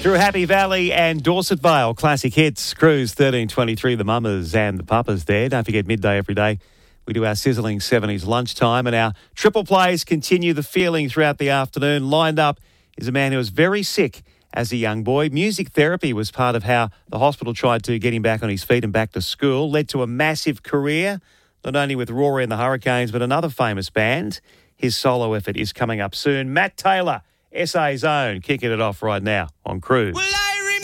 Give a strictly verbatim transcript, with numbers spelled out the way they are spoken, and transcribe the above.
Through Happy Valley and Dorset Vale, classic hits. Cruise thirteen twenty-three, the mamas and the papas there. Don't forget, midday every day, we do our sizzling seventies lunchtime, and our triple plays continue the feeling throughout the afternoon. Lined up is a man who was very sick as a young boy. Music therapy was part of how the hospital tried to get him back on his feet and back to school. Led to a massive career, not only with Rory and the Hurricanes, but another famous band. His solo effort is coming up soon. Matt Taylor, S A's own, kicking it off right now on Cruise. Well,